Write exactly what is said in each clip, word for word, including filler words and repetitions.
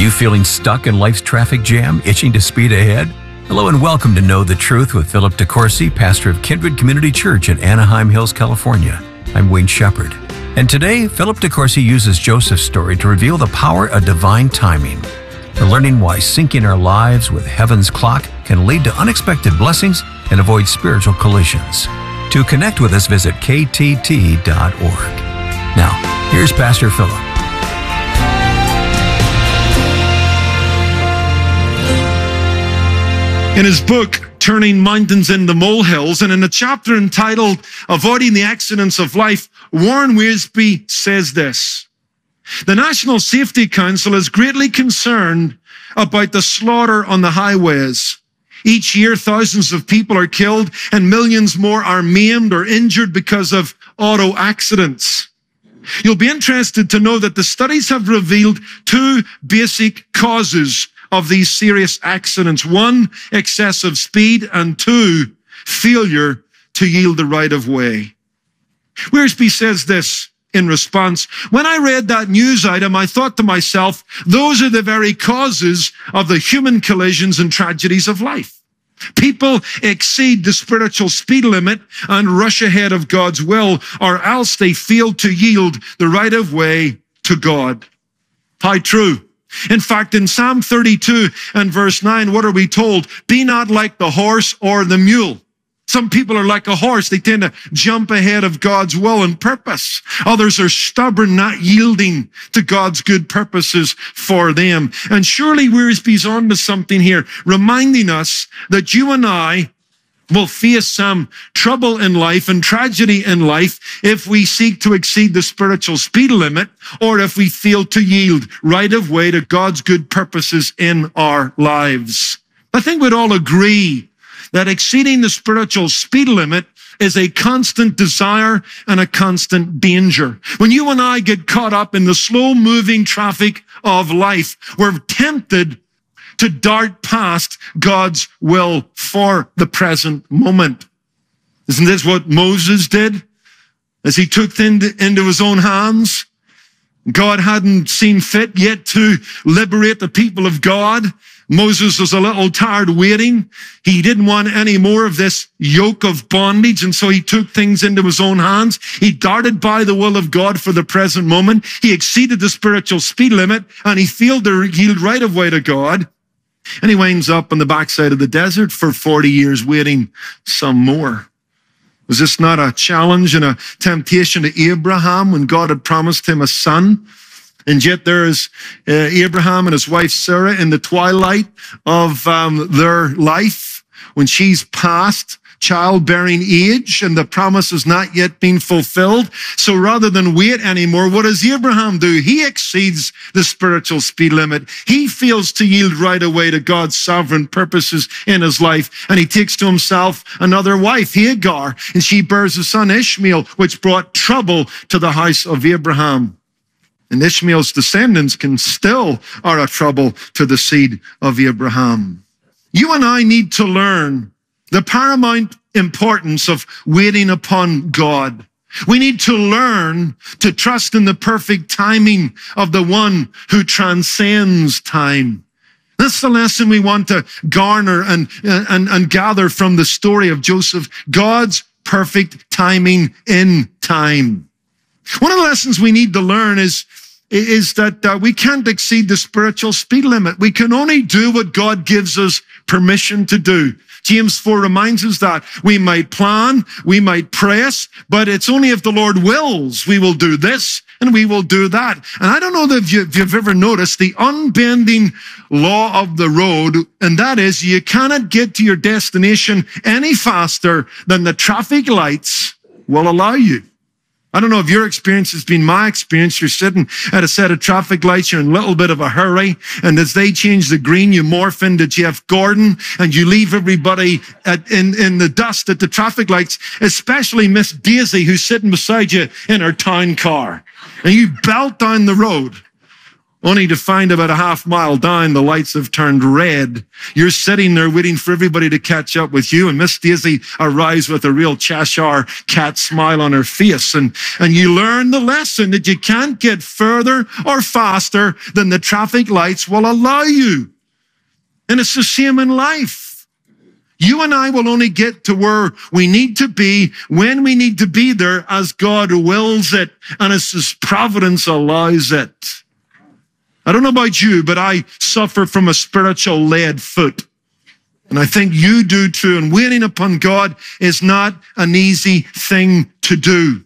you feeling stuck in life's traffic jam, itching to speed ahead? Hello and welcome to Know the Truth with Philip DeCourcy, pastor of Kindred Community Church in Anaheim Hills, California. I'm Wayne Shepherd. And today, Philip DeCourcy uses Joseph's story to reveal the power of divine timing. We're learning why syncing our lives with heaven's clock can lead to unexpected blessings and avoid spiritual collisions. To connect with us, visit k t t dot org. Now, here's Pastor Philip. In his book, Turning Mountains into Molehills, and in a chapter entitled Avoiding the Accidents of Life, Warren Wiersbe says this: the National Safety Council is greatly concerned about the slaughter on the highways. Each year, thousands of people are killed and millions more are maimed or injured because of auto accidents. You'll be interested to know that the studies have revealed two basic causes of these serious accidents. One, excessive speed, and two, failure to yield the right of way. Wiersbe says this in response: when I read that news item, I thought to myself, those are the very causes of the human collisions and tragedies of life. People exceed the spiritual speed limit and rush ahead of God's will, or else they fail to yield the right of way to God. How true. In fact, in Psalm thirty-two and verse nine, what are we told? Be not like the horse or the mule. Some people are like a horse. They tend to jump ahead of God's will and purpose. Others are stubborn, not yielding to God's good purposes for them. And surely Wiersbe's on to something here, reminding us that you and I will face some trouble in life and tragedy in life if we seek to exceed the spiritual speed limit, or if we fail to yield right of way to God's good purposes in our lives. I think we'd all agree that exceeding the spiritual speed limit is a constant desire and a constant danger. When you and I get caught up in the slow-moving traffic of life, we're tempted to dart past God's will for the present moment. Isn't this what Moses did as he took things into his own hands? God hadn't seen fit yet to liberate the people of God. Moses was a little tired waiting. He didn't want any more of this yoke of bondage, and so he took things into his own hands. He darted by the will of God for the present moment. He exceeded the spiritual speed limit, and he failed to yield right of way to God. And he winds up on the backside of the desert for forty years waiting some more. Was this not a challenge and a temptation to Abraham when God had promised him a son? And yet there is uh, Abraham and his wife Sarah in the twilight of um, their life, when she's past childbearing age and the promise has not yet been fulfilled. So rather than wait anymore, what does Abraham do? He exceeds the spiritual speed limit. He fails to yield right away to God's sovereign purposes in his life, and he takes to himself another wife, Hagar, and she bears a son, Ishmael, which brought trouble to the house of Abraham. And Ishmael's descendants can still are a trouble to the seed of Abraham. You and I need to learn the paramount importance of waiting upon God. We need to learn to trust in the perfect timing of the one who transcends time. That's the lesson we want to garner and, and, and gather from the story of Joseph. God's perfect timing in time. One of the lessons we need to learn is, is that uh, we can't exceed the spiritual speed limit. We can only do what God gives us permission to do. James four reminds us that we might plan, we might press, but it's only if the Lord wills we will do this and we will do that. And I don't know if, you, if you've ever noticed the unbending law of the road, and that is you cannot get to your destination any faster than the traffic lights will allow you. I don't know if your experience has been my experience. You're sitting at a set of traffic lights. You're in a little bit of a hurry. And as they change the green, you morph into Jeff Gordon and you leave everybody at, in, in the dust at the traffic lights, especially Miss Daisy, who's sitting beside you in her town car. And you belt down the road. only to find about a half mile down, the lights have turned red. You're sitting there waiting for everybody to catch up with you, and Miss Daisy arrives with a real Cheshire cat smile on her face, and, and you learn the lesson that you can't get further or faster than the traffic lights will allow you. And it's the same in life. You and I will only get to where we need to be when we need to be there as God wills it and as His providence allows it. I don't know about you, but I suffer from a spiritual lead foot. And I think you do too. And waiting upon God is not an easy thing to do.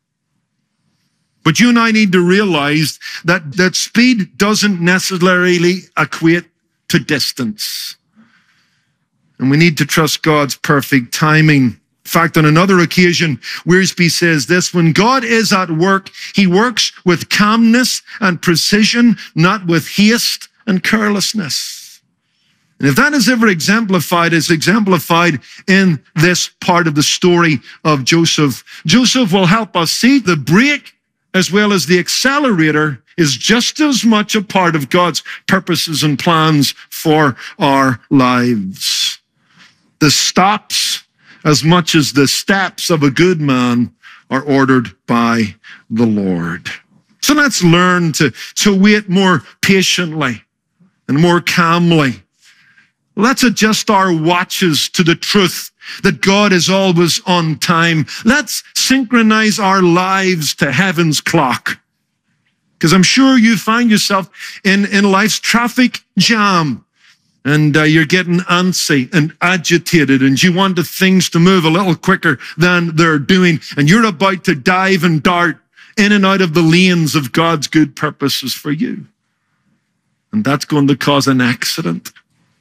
But you and I need to realize that, that speed doesn't necessarily equate to distance. And we need to trust God's perfect timing. In fact, on another occasion, Wiersbe says this: when God is at work, He works with calmness and precision, not with haste and carelessness. And if that is ever exemplified, it's exemplified in this part of the story of Joseph. Joseph will help us see the brake as well as the accelerator is just as much a part of God's purposes and plans for our lives. The stops, as much as the steps of a good man, are ordered by the Lord. So let's learn to, to wait more patiently and more calmly. Let's adjust our watches to the truth that God is always on time. Let's synchronize our lives to heaven's clock. Because I'm sure you find yourself in, in life's traffic jam. And uh, you're getting antsy and agitated, and you want the things to move a little quicker than they're doing. And you're about to dive and dart in and out of the lanes of God's good purposes for you. And that's going to cause an accident.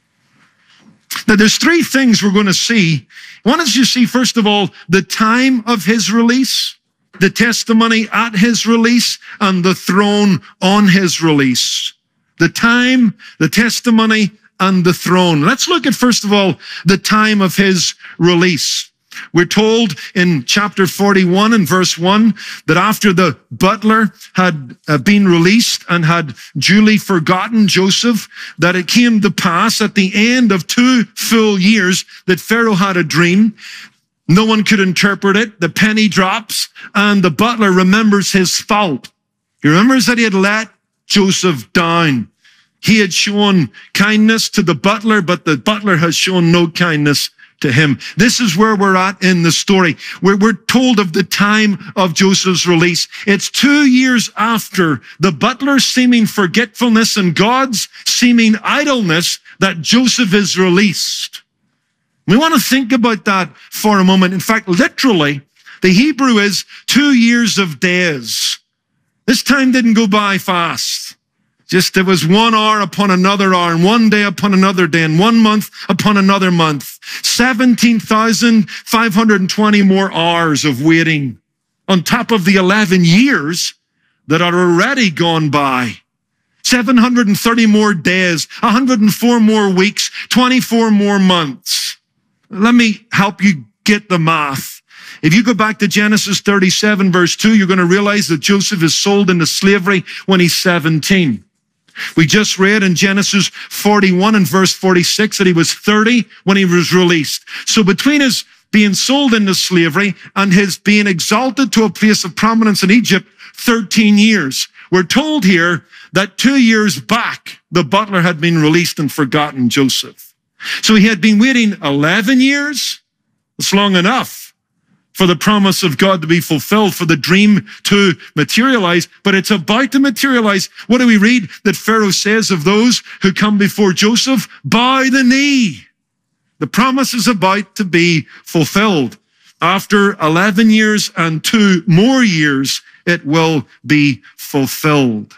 Now, there's three things we're going to see. One is, you see, first of all, the time of His release, the testimony at His release, and the throne on His release. The time, the testimony, and the throne. Let's look at, first of all, the time of His release. We're told in chapter forty-one and verse one that after the butler had been released and had duly forgotten Joseph, that it came to pass at the end of two full years that Pharaoh had a dream. No one could interpret it. The penny drops, and the butler remembers his fault. He remembers that he had let Joseph down. He had shown kindness to the butler, but the butler has shown no kindness to him. This is where we're at in the story, where we're told of the time of Joseph's release. It's two years after the butler's seeming forgetfulness and God's seeming idleness that Joseph is released. We want to think about that for a moment. In fact, literally, the Hebrew is two years of days. This time didn't go by fast. Just there was one hour upon another hour, and one day upon another day, and one month upon another month. seventeen thousand five hundred twenty more hours of waiting on top of the eleven years that are already gone by. seven hundred thirty more days, one hundred four more weeks, twenty-four more months. Let me help you get the math. If you go back to Genesis thirty-seven, verse two, you're going to realize that Joseph is sold into slavery when he's seventeen. We just read in Genesis forty-one and verse forty-six that he was thirty when he was released. So between his being sold into slavery and his being exalted to a place of prominence in Egypt, thirteen years. We're told here that two years back, the butler had been released and forgotten Joseph. So he had been waiting eleven years. It's long enough for the promise of God to be fulfilled, for the dream to materialize, but it's about to materialize. What do we read that Pharaoh says of those who come before Joseph? Bow the knee. The promise is about to be fulfilled. After eleven years and two more years, it will be fulfilled.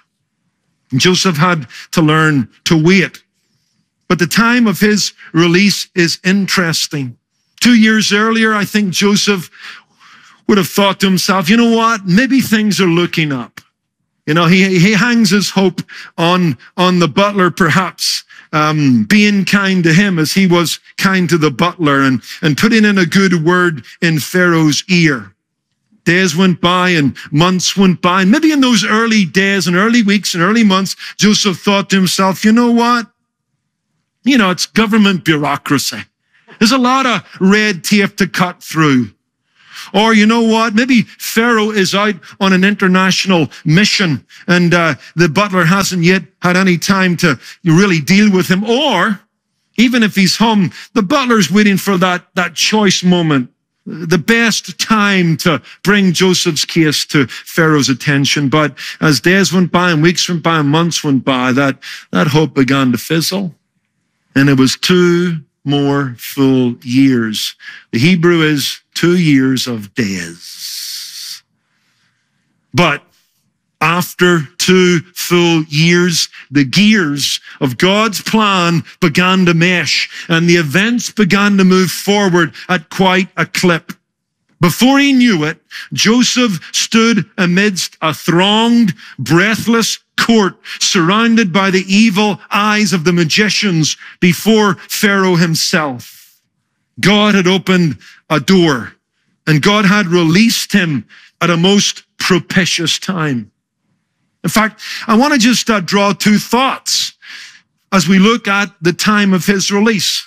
Joseph had to learn to wait. But the time of his release is interesting. Two years earlier, I think Joseph would have thought to himself, you know what, maybe things are looking up. You know, he, he hangs his hope on, on the butler perhaps um, being kind to him as he was kind to the butler, and, and putting in a good word in Pharaoh's ear. Days went by and months went by. And maybe in those early days and early weeks and early months, Joseph thought to himself, you know what? You know, it's government bureaucracy. There's a lot of red tape to cut through. Or you know what? Maybe Pharaoh is out on an international mission and uh, the butler hasn't yet had any time to really deal with him. Or even if he's home, the butler's waiting for that, that choice moment, the best time to bring Joseph's case to Pharaoh's attention. But as days went by and weeks went by and months went by, that, that hope began to fizzle. And it was two more full years. The Hebrew is two years of days. But after two full years, the gears of God's plan began to mesh and the events began to move forward at quite a clip. Before he knew it, Joseph stood amidst a thronged, breathless court surrounded by the evil eyes of the magicians before Pharaoh himself. God had opened a door and God had released him at a most propitious time. In fact, I want to just uh, draw two thoughts as we look at the time of his release.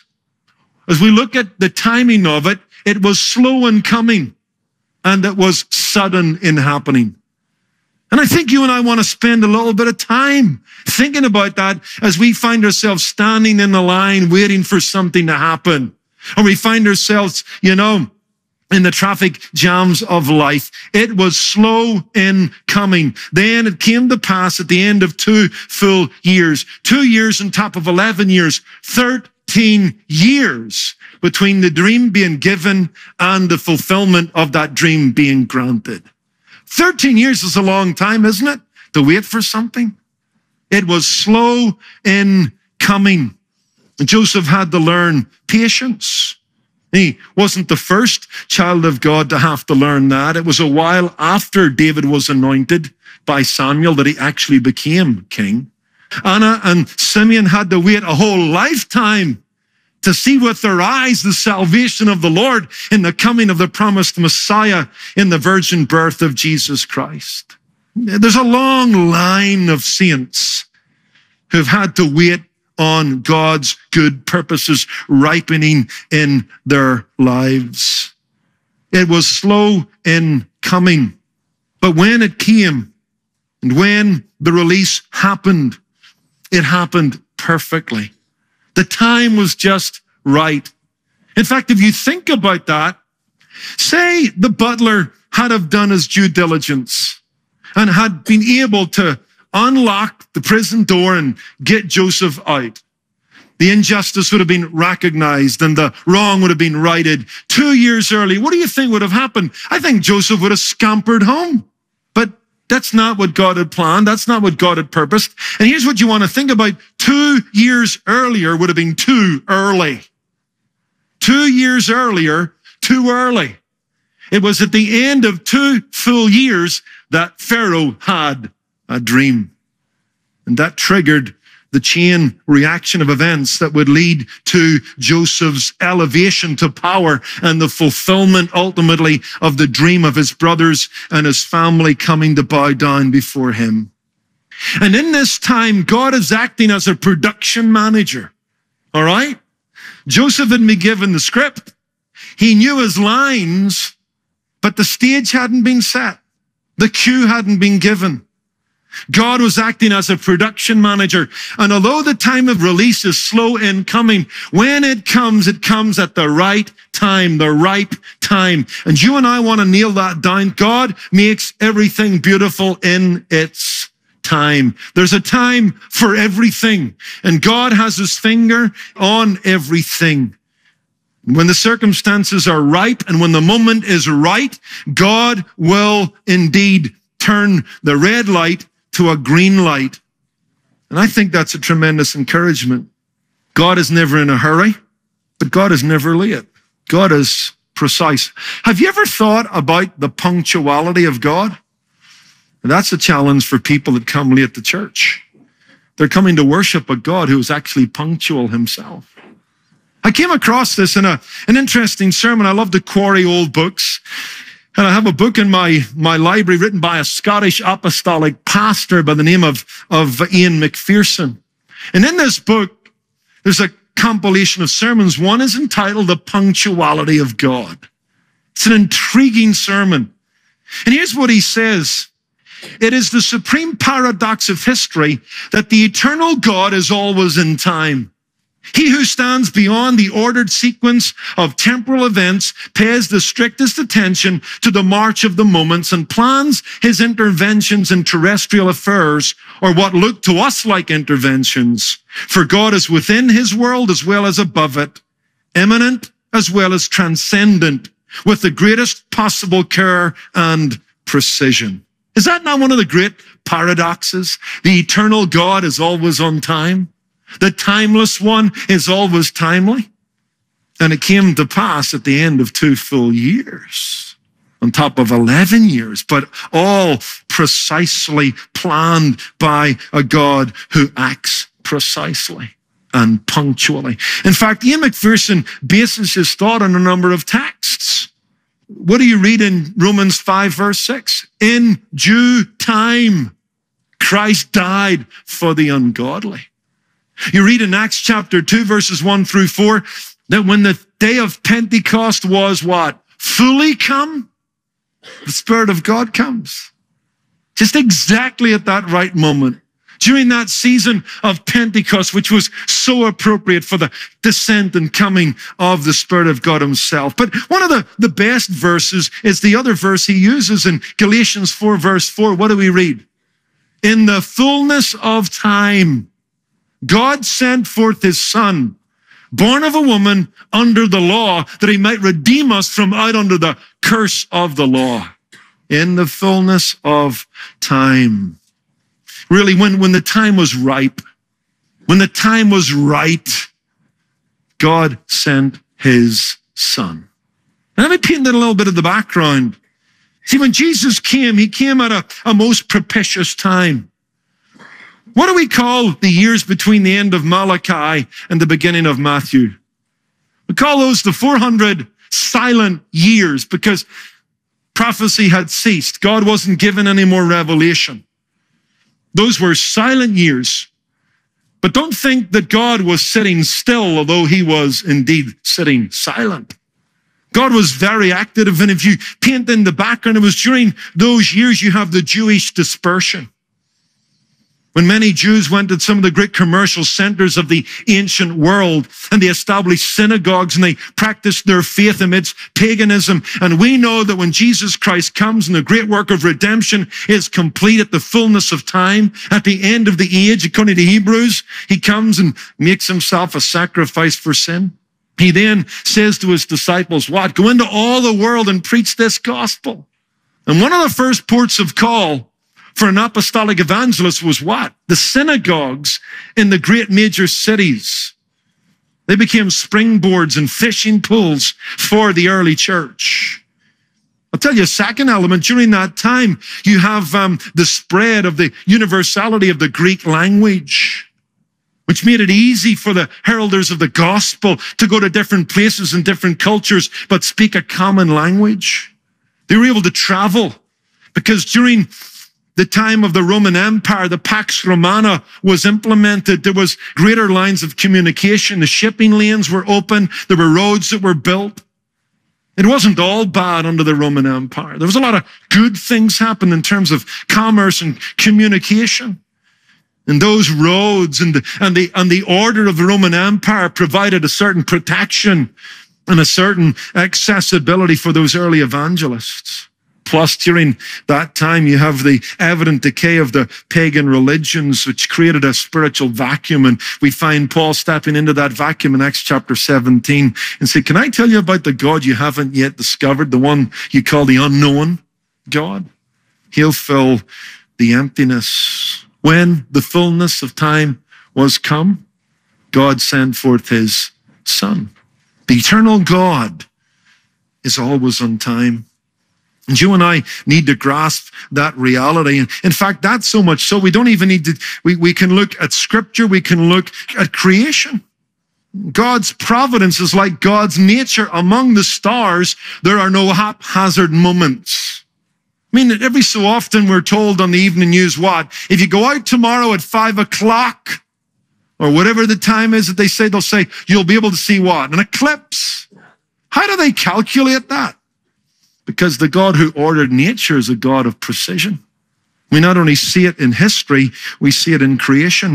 As we look at the timing of it, it was slow in coming and it was sudden in happening. And I think you and I want to spend a little bit of time thinking about that as we find ourselves standing in the line waiting for something to happen. Or we find ourselves, you know, in the traffic jams of life. It was slow in coming. Then it came to pass at the end of two full years, two years on top of eleven years, thirteen years between the dream being given and the fulfillment of that dream being granted. thirteen years is a long time, isn't it? To wait for something. It was slow in coming. And Joseph had to learn patience. He wasn't the first child of God to have to learn that. It was a while after David was anointed by Samuel that he actually became king. Anna and Simeon had to wait a whole lifetime to see with their eyes the salvation of the Lord in the coming of the promised Messiah in the virgin birth of Jesus Christ. There's a long line of saints who've had to wait on God's good purposes ripening in their lives. It was slow in coming, but when it came and when the release happened, it happened perfectly. The time was just right. In fact, if you think about that, say the butler had have done his due diligence and had been able to unlock the prison door and get Joseph out. The injustice would have been recognized and the wrong would have been righted two years early. What do you think would have happened? I think Joseph would have scampered home. But that's not what God had planned. That's not what God had purposed. And here's what you want to think about. Two years earlier would have been too early. Two years earlier, too early. It was at the end of two full years that Pharaoh had a dream. And that triggered the chain reaction of events that would lead to Joseph's elevation to power and the fulfillment ultimately of the dream of his brothers and his family coming to bow down before him. And in this time, God is acting as a production manager. All right? Joseph had been given the script. He knew his lines, but the stage hadn't been set. The cue hadn't been given. God was acting as a production manager. And although the time of release is slow in coming, when it comes, it comes at the right time, the ripe time. And you and I want to nail that down. God makes everything beautiful in its time. There's a time for everything. And God has his finger on everything. When the circumstances are ripe and when the moment is right, God will indeed turn the red light to a green light. And I think that's a tremendous encouragement. God is never in a hurry, but God is never late. God is precise. Have you ever thought about the punctuality of God? And that's a challenge for people that come late to church. They're coming to worship a God who is actually punctual himself. I came across this in a, an interesting sermon. I love to quarry old books. And I have a book in my, my library written by a Scottish apostolic pastor by the name of, of Ian McPherson. And in this book, there's a compilation of sermons. One is entitled The Punctuality of God. It's an intriguing sermon. And here's what he says. It is the supreme paradox of history that the eternal God is always in time. He who stands beyond the ordered sequence of temporal events pays the strictest attention to the march of the moments and plans his interventions in terrestrial affairs, or what look to us like interventions. For God is within his world as well as above it, immanent as well as transcendent, with the greatest possible care and precision. Is that not one of the great paradoxes? The eternal God is always on time. The timeless one is always timely. And it came to pass at the end of two full years, on top of eleven years, but all precisely planned by a God who acts precisely and punctually. In fact, Ian McPherson bases his thought on a number of texts. What do you read in Romans five, verse six? In due time, Christ died for the ungodly. You read in Acts chapter two, verses one through four, that when the day of Pentecost was what? Fully come, the Spirit of God comes. Just exactly at that right moment. During that season of Pentecost, which was so appropriate for the descent and coming of the Spirit of God himself. But one of the, the best verses is the other verse he uses in Galatians four, verse four. What do we read? In the fullness of time, God sent forth his Son, born of a woman under the law, that he might redeem us from out under the curse of the law. In the fullness of time. Really, when, when the time was ripe, when the time was right, God sent his Son. And let me paint a little bit of the background. See, when Jesus came, he came at a, a most propitious time. What do we call the years between the end of Malachi and the beginning of Matthew? We call those the four hundred silent years, because prophecy had ceased. God wasn't given any more revelation. Those were silent years. But don't think that God was sitting still, although he was indeed sitting silent. God was very active, and if you paint in the background, it was during those years you have the Jewish dispersion. When many Jews went to some of the great commercial centers of the ancient world, and they established synagogues, and they practiced their faith amidst paganism. And we know that when Jesus Christ comes and the great work of redemption is complete at the fullness of time, at the end of the age, according to Hebrews, he comes and makes himself a sacrifice for sin. He then says to his disciples, what? Go into all the world and preach this gospel. And one of the first ports of call for an apostolic evangelist was what? The synagogues in the great major cities. They became springboards and fishing pools for the early church. I'll tell you a second element. During that time, you have um, the spread of the universality of the Greek language, which made it easy for the heralders of the gospel to go to different places and different cultures, but speak a common language. They were able to travel because during the time of the Roman Empire, the Pax Romana was implemented. There was greater lines of communication. The shipping lanes were open. There were roads that were built. It wasn't all bad under the Roman Empire. There was a lot of good things happened in terms of commerce and communication. And those roads and the, and the, and the order of the Roman Empire provided a certain protection and a certain accessibility for those early evangelists. Plus, during that time, you have the evident decay of the pagan religions, which created a spiritual vacuum. And we find Paul stepping into that vacuum in Acts chapter seventeen and say, can I tell you about the God you haven't yet discovered, the one you call the unknown God? He'll fill the emptiness. When the fullness of time was come, God sent forth his Son. The eternal God is always on time. And you and I need to grasp that reality. And in fact, that's so much so we don't even need to, we, we can look at Scripture, we can look at creation. God's providence is like God's nature. Among the stars, there are no haphazard moments. I mean, every so often we're told on the evening news, what? If you go out tomorrow at five o'clock, or whatever the time is that they say, they'll say, you'll be able to see what? An eclipse. How do they calculate that? Because the God who ordered nature is a God of precision. We not only see it in history, we see it in creation.